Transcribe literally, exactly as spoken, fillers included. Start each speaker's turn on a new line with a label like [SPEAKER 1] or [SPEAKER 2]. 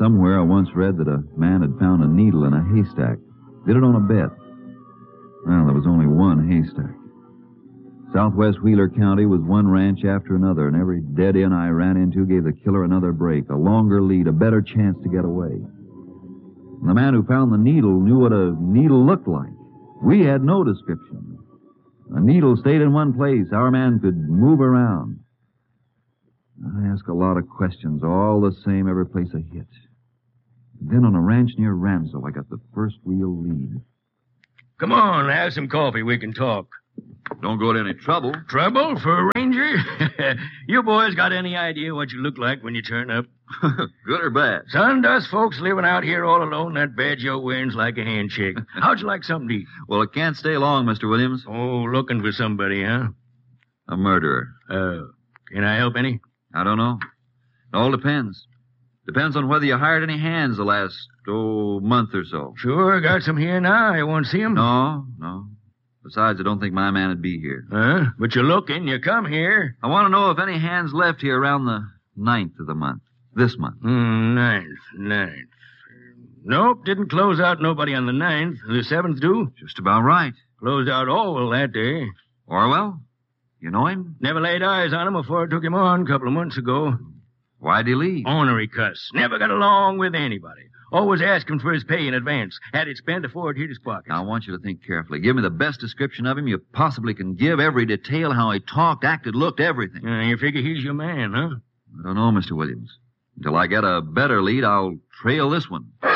[SPEAKER 1] Somewhere I once read that a man had found a needle in a haystack. Did it on a bet. Well, there was only one haystack. Southwest Wheeler County was one ranch after another, and every dead end I ran into gave the killer another break, a longer lead, a better chance to get away. And the man who found the needle knew what a needle looked like. We had no description. A needle stayed in one place. Our man could move around. I asked a lot of questions, all the same every place I hit. Then on a ranch near Ramsell, I got the first real lead.
[SPEAKER 2] Come on, have some coffee. We can talk.
[SPEAKER 1] Don't go to any trouble.
[SPEAKER 2] Trouble for a ranger? You boys got any idea what you look like when you turn up?
[SPEAKER 1] Good or bad?
[SPEAKER 2] Son, us folks living out here all alone, that badge you're wearing's like a handshake. How'd you like something to eat?
[SPEAKER 1] Well, it can't stay long, Mister Williams.
[SPEAKER 2] Oh, looking for somebody, huh?
[SPEAKER 1] A murderer.
[SPEAKER 2] Uh, can I help any?
[SPEAKER 1] I don't know. It all depends. Depends on whether you hired any hands the last, oh, month or so.
[SPEAKER 2] Sure, got some here now. You want to see them?
[SPEAKER 1] No, no. Besides, I don't think my man would be here.
[SPEAKER 2] Huh? But you're looking. You come here.
[SPEAKER 1] I want to know if any hands left here around the ninth of the month. This month.
[SPEAKER 2] Mm, ninth, ninth. Nope, didn't close out nobody on the ninth. The seventh do?
[SPEAKER 1] Just about right.
[SPEAKER 2] Closed out Orwell that day.
[SPEAKER 1] Orwell? You know him?
[SPEAKER 2] Never laid eyes on him before I took him on a couple of months ago.
[SPEAKER 1] Why'd he leave?
[SPEAKER 2] Ornery cuss. Never got along with anybody. Always asking for his pay in advance. Had it spent before it hit his pockets.
[SPEAKER 1] Now, I want you to think carefully. Give me the best description of him you possibly can give. Every detail, how he talked, acted, looked, everything.
[SPEAKER 2] Uh, you figure he's your man, huh?
[SPEAKER 1] I don't know, Mister Williams. Until I get a better lead, I'll trail this one.